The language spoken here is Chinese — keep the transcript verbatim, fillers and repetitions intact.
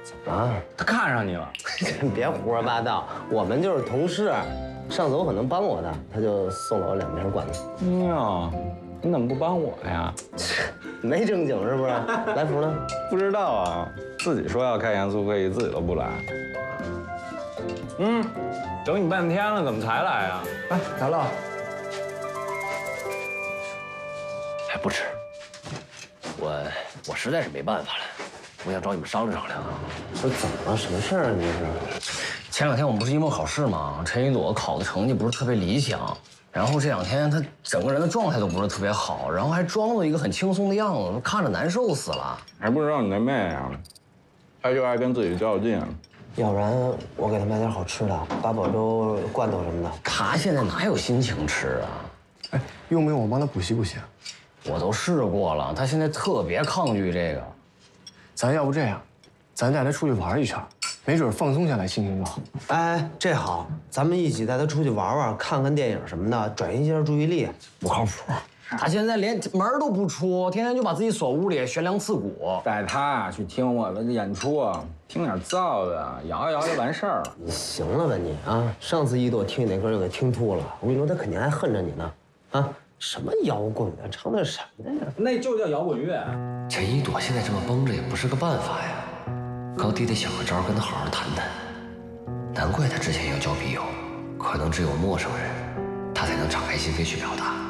怎么了？ 他看上你了？ 别胡说八道，我们就是同事。上次我可能帮过他，他就送了我两瓶罐头。 哎呀，你怎么不帮我呀？ 没正经是不是？来福呢？ 不知道啊，自己说要开严肃会议，自己都不来。嗯，等你半天了，怎么才来啊？ 哎，来了。 还不吃？我我实在是没办法了，我想找你们商量商量。 说怎么了？什么事儿啊？你这是？ 前两天我们不是期末考试吗？陈一朵考的成绩不是特别理想，然后这两天她整个人的状态都不是特别好，然后还装作一个很轻松的样子，看着难受死了。 还不知道你那妹啊，她就爱跟自己较劲。 要不然我给她买点好吃的，八宝粥、罐头什么的。 她现在哪有心情吃啊？ 哎，用不用我帮她补习补习？ 我都试过了，她现在特别抗拒这个。 咱要不这样，咱带她出去玩一圈，没准放松下来，心情就好。 哎，这好，咱们一起带她出去玩玩，看看电影什么的，转移一下注意力。 不靠谱。她现在连门都不出，天天就把自己锁屋里悬梁刺股。 带她去听我的演出，听点燥的，摇一摇就完事儿了。 你行了吧你啊！上次一朵听你那歌就给听吐了，我跟你说，他肯定还恨着你呢。啊，什么摇滚啊，唱的什么呀？ 那就叫摇滚乐。 陈一朵现在这么绷着也不是个办法呀。高低得想个招跟他好好谈谈。难怪他之前要交笔友，可能只有陌生人，他才能敞开心扉去表达。